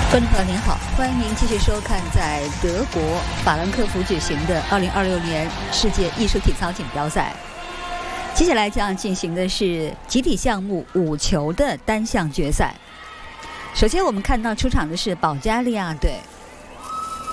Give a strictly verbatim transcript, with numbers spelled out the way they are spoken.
观众朋友您好，欢迎您继续收看在德国法兰克福举行的二零二六年世界艺术体操锦标赛。接下来将进行的是集体项目五球的单项决赛。首先我们看到出场的是保加利亚队，